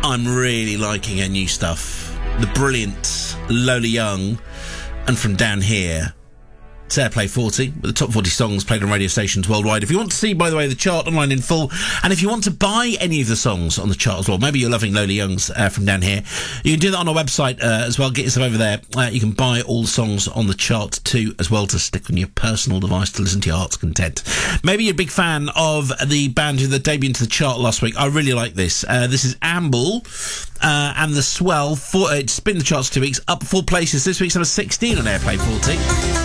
I'm really liking her new stuff. The brilliant Lola Young, and From Down Here. It's Airplay 40, with the top 40 songs played on radio stations worldwide. If you want to see, by the way, the chart online in full, and if you want to buy any of the songs on the chart as well, maybe you're loving Lola Young's From Down Here, you can do that on our website as well. Get yourself over there. You can buy all the songs on the chart too, as well, to stick on your personal device to listen to your heart's content. Maybe you're a big fan of the band who debuted into the chart last week. I really like this. This is Amble and The Swell. It's been in the charts 2 weeks, up 4 places. This week's number 16 on Airplay 40.